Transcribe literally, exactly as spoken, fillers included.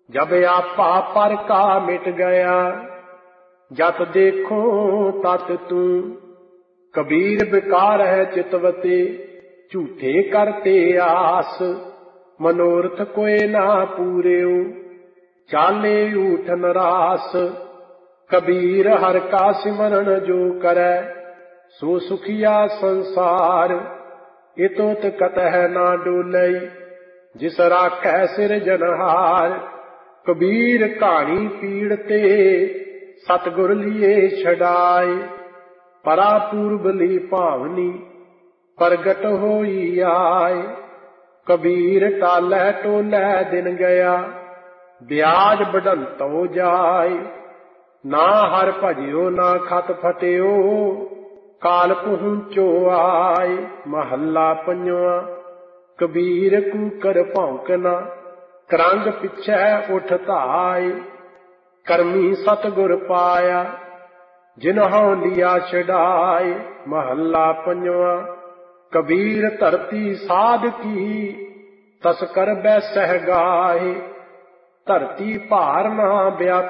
जब आपा पर का मिट गया, जत देखो तत तू। कबीर बेकार है चितवते, झूठे करते आस। मनोरथ कोई ना पूरेओ, चाले ऊठ नरास। कबीर हर का सिमरन जो करे, सो सुखिया संसार। इतोत कतह ना डोलई, जिस राखै सिरजनहार। कबीर कहानी पीड़ ते, सतगुर लिए छड़ाए। परा पूर्वली भावनी, प्रगट होई आए। कबीर टालै टोलै दिन गया, ब्याज बढ़ंतो जाए। ना हर भजियो ना खत फटियो, काल पहुंचो आए। महला पंजवा। कबीर कूकर भौंकना, करंग पिछै उठ धाए। करमी सतगुर पाया, जिन्हों लिया छड़ाए। महला पंजवा। कबीर धरती साध की, तस्कर बैसह गाए। धरती भार ना व्यापी,